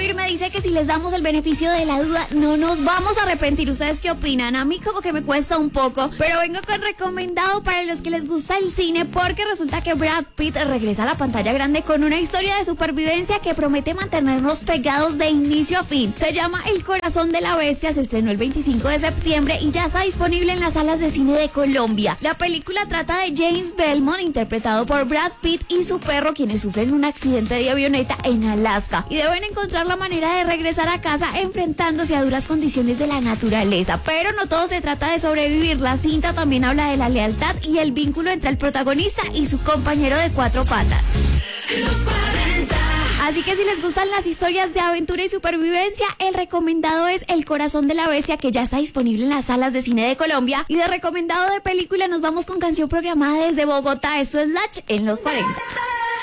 me dice que si les damos el beneficio de la duda no nos vamos a arrepentir. ¿Ustedes qué opinan? A mí como que me cuesta un poco, pero vengo con recomendado para los que les gusta el cine, porque resulta que Brad Pitt regresa a la pantalla grande con una historia de supervivencia que promete mantenernos pegados de inicio a fin. Se llama El corazón de la bestia, se estrenó el 25 de septiembre y ya está disponible en las salas de cine de Colombia. La película trata de James Belmont, interpretado por Brad Pitt, y su perro, quienes sufren un accidente de avioneta en Alaska y deben encontrar la manera de regresar a casa enfrentándose a duras condiciones de la naturaleza. Pero no todo se trata de sobrevivir. La cinta también habla de la lealtad y el vínculo entre el protagonista y su compañero de cuatro patas. Los 40. Así que si les gustan las historias de aventura y supervivencia, el recomendado es El corazón de la bestia, que ya está disponible en las salas de cine de Colombia. Y de recomendado de película nos vamos con canción programada desde Bogotá. Esto es Latch en los 40.